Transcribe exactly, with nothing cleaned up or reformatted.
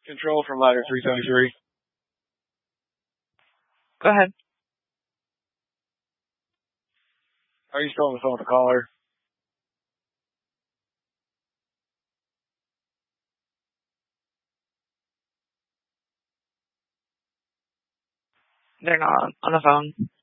Control from ladder three seventy-three. Go ahead. Are you still on the phone with the caller? They're not on the phone.